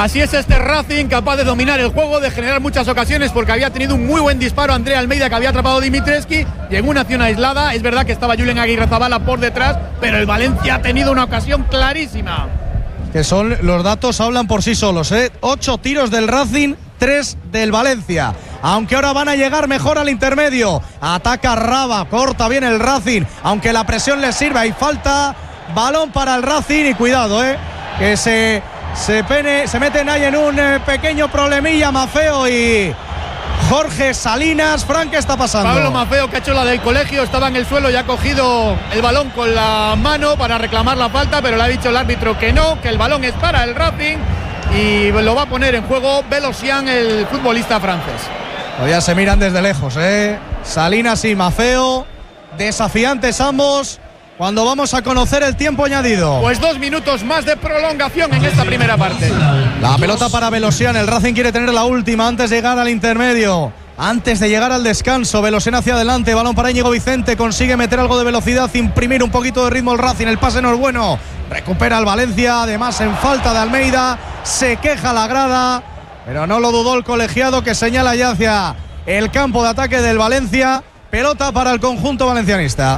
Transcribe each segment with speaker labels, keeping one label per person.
Speaker 1: Así es este Racing, capaz de dominar el juego, de generar muchas ocasiones, porque había tenido un muy buen disparo Andrea Almeida, que había atrapado a Dimitrescu, y en una acción aislada. Es verdad que estaba Julen Aguirrezabala por detrás, pero el Valencia ha tenido una ocasión clarísima.
Speaker 2: Que son, los datos hablan por sí solos, ¿eh? 8 tiros del Racing, 3 del Valencia. Aunque ahora van a llegar mejor al intermedio. Ataca Raba, corta bien el Racing, aunque la presión les sirve. Hay falta, balón para el Racing y cuidado, que se meten ahí en un pequeño problemilla Maffeo y Jorge Salinas. Fran, ¿qué está pasando?
Speaker 1: Pablo Maffeo, que ha hecho la del colegio, estaba en el suelo y ha cogido el balón con la mano para reclamar la falta, pero le ha dicho el árbitro que no, que el balón es para el Racing y lo va a poner en juego Velosian, el futbolista francés.
Speaker 2: Todavía se miran desde lejos, Salinas y Maffeo, desafiantes ambos. Cuando vamos a conocer el tiempo añadido.
Speaker 1: Pues 2 minutos más de prolongación en esta primera parte.
Speaker 2: La pelota para Velosian. El Racing quiere tener la última antes de llegar al intermedio. Antes de llegar al descanso. Velosian hacia adelante. Balón para Íñigo Vicente. Consigue meter algo de velocidad. Imprimir un poquito de ritmo el Racing. El pase no es bueno. Recupera el Valencia. Además en falta de Almeida. Se queja la grada. Pero no lo dudó el colegiado, que señala ya hacia el campo de ataque del Valencia. Pelota para el conjunto valencianista.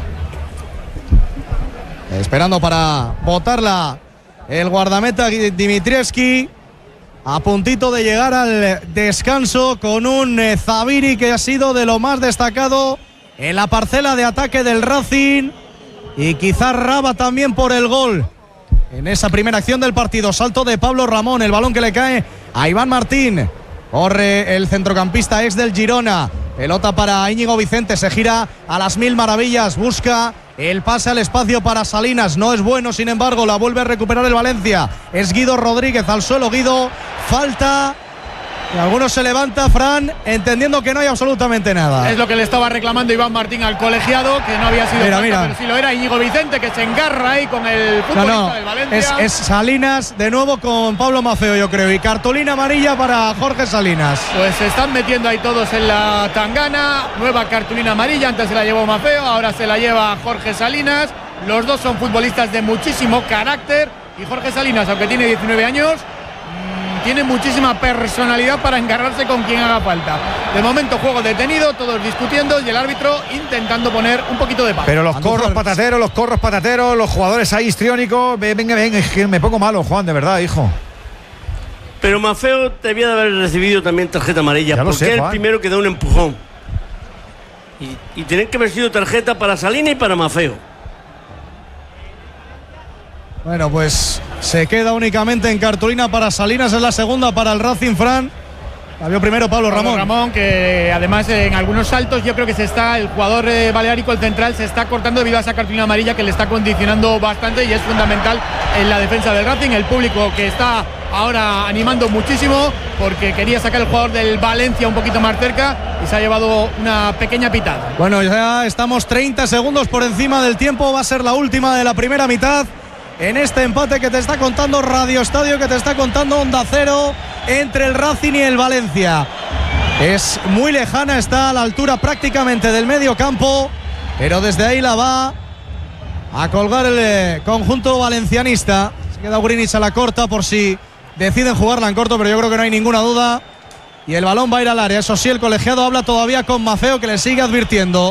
Speaker 2: Esperando para botarla el guardameta Dimitrescu, a puntito de llegar al descanso con un Zaviri que ha sido de lo más destacado en la parcela de ataque del Racing, y quizás Raba también por el gol en esa primera acción del partido. Salto de Pablo Ramón, el balón que le cae a Iván Martín. Corre el centrocampista ex del Girona. Pelota para Íñigo Vicente, se gira a las mil maravillas, busca el pase al espacio para Salinas, no es bueno, sin embargo la vuelve a recuperar el Valencia. Es Guido Rodríguez al suelo. Guido, falta, y algunos se levanta, Fran, entendiendo que no hay absolutamente nada.
Speaker 1: Es lo que le estaba reclamando Iván Martín al colegiado, que no había sido falta, pero sí lo era. Íñigo Vicente, que se engarra ahí con el futbolista del Valencia.
Speaker 2: Es Salinas de nuevo con Pablo Maffeo, yo creo, y cartulina amarilla para Jorge Salinas.
Speaker 1: Pues se están metiendo ahí todos en la tangana. Nueva cartulina amarilla, antes se la llevó Maffeo, ahora se la lleva Jorge Salinas. Los dos son futbolistas de muchísimo carácter, y Jorge Salinas, aunque tiene 19 años, tiene muchísima personalidad para engarrarse con quien haga falta. De momento juego detenido, todos discutiendo y el árbitro intentando poner un poquito de paz.
Speaker 3: Pero los corros patateros, los jugadores ahí histriónicos. Venga, es que me pongo malo, Juan, de verdad, hijo.
Speaker 4: Pero Maffeo debía de haber recibido también tarjeta amarilla, porque es el primero que da un empujón. Y tienen que haber sido tarjeta para Salinas y para Maffeo.
Speaker 2: Bueno, pues se queda únicamente en cartulina para Salinas, es la segunda para el Racing, Fran. La vio primero Pablo Ramón,
Speaker 1: que además en algunos saltos yo creo que el jugador baleárico, el central, se está cortando debido a esa cartulina amarilla que le está condicionando bastante y es fundamental en la defensa del Racing. El público que está ahora animando muchísimo porque quería sacar el jugador del Valencia un poquito más cerca y se ha llevado una pequeña pitada.
Speaker 2: Bueno, ya estamos 30 segundos por encima del tiempo, va a ser la última de la primera mitad. En este empate que te está contando Radio Estadio, que te está contando Onda Cero, entre el Racing y el Valencia. Es muy lejana, está a la altura prácticamente del medio campo, pero desde ahí la va a colgar el conjunto valencianista. Se queda Urinis a la corta por si deciden jugarla en corto, pero yo creo que no hay ninguna duda. Y el balón va a ir al área. Eso sí, el colegiado habla todavía con Maffeo, que le sigue advirtiendo.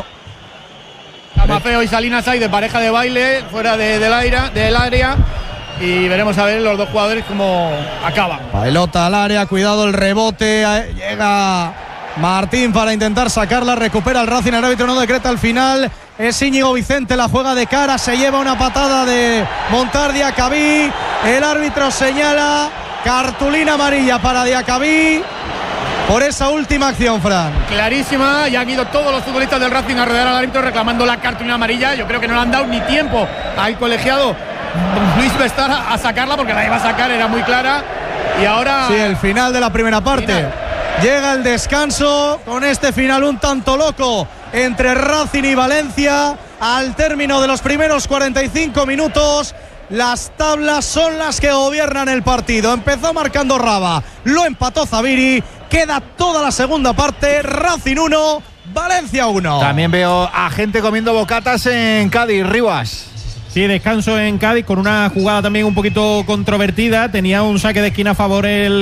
Speaker 1: Maffeo y Salinas hay de pareja de baile fuera del área y veremos a ver los dos jugadores cómo acaban.
Speaker 2: Pelota al área, cuidado el rebote, llega Martín para intentar sacarla, recupera el Racing, el árbitro no decreta al final, es Íñigo Vicente, la juega de cara, se lleva una patada de Montar Diacabí, el árbitro señala cartulina amarilla para Diacabí por esa última acción, Fran.
Speaker 1: Clarísima, y han ido todos los futbolistas del Racing a rodear al árbitro reclamando la cartulina amarilla. Yo creo que no le han dado ni tiempo al colegiado Luis Bestara a sacarla porque la iba a sacar, era muy clara. Y ahora...
Speaker 2: Sí, el final de la primera parte. Llega el descanso con este final un tanto loco entre Racing y Valencia. Al término de los primeros 45 minutos, las tablas son las que gobiernan el partido. Empezó marcando Raba, lo empató Zaviri. Queda toda la segunda parte. Racing 1, Valencia 1.
Speaker 3: También veo a gente comiendo bocatas en Cádiz, Rivas.
Speaker 5: Sí, descanso en Cádiz con una jugada también un poquito controvertida. Tenía un saque de esquina a favor el